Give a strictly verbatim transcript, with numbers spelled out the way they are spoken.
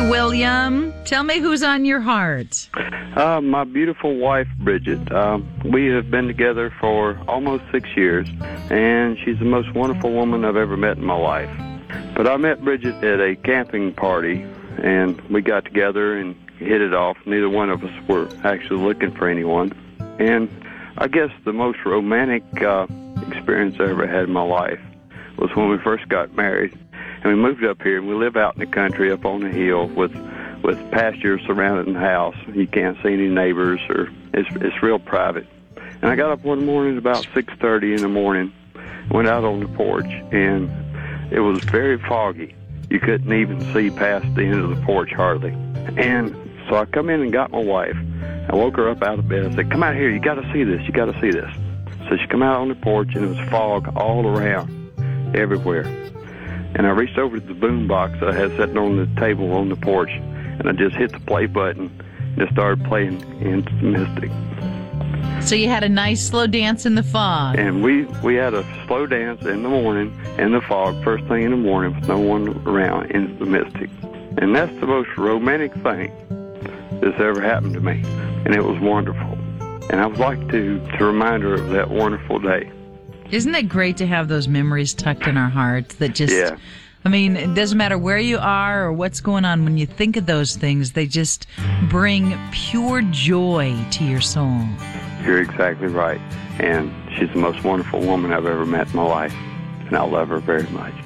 William. Tell me who's on your heart. Uh, my beautiful wife, Bridget. Uh, we have been together for almost six years, and she's the most wonderful woman I've ever met in my life. But I met Bridget at a camping party, and we got together and hit it off. Neither one of us were actually looking for anyone. And I guess the most romantic uh, experience I ever had in my life was when we first got married. And we moved up here, and we live out in the country up on the hill with with pastures surrounding the house. You can't see any neighbors, or it's it's real private. And I got up one morning about six thirty in the morning, went out on the porch, and it was very foggy. You couldn't even see past the end of the porch hardly. And so I come in and got my wife. I woke her up out of bed. I said, "Come out here. You got to see this. You got to see this." So she come out on the porch, and it was fog all around, everywhere. And I reached over to the boom box I had sitting on the table on the porch, and I just hit the play button and just started playing Into the Mystic. So you had a nice slow dance in the fog. And we, we had a slow dance in the morning in the fog, first thing in the morning with no one around, Into the Mystic. And that's the most romantic thing that's ever happened to me. And it was wonderful. And I would like to, to remind her of that wonderful day. Isn't it great to have those memories tucked in our hearts that just, yeah. I mean, it doesn't matter where you are or what's going on. When you think of those things, they just bring pure joy to your soul. You're exactly right. And she's the most wonderful woman I've ever met in my life. And I love her very much.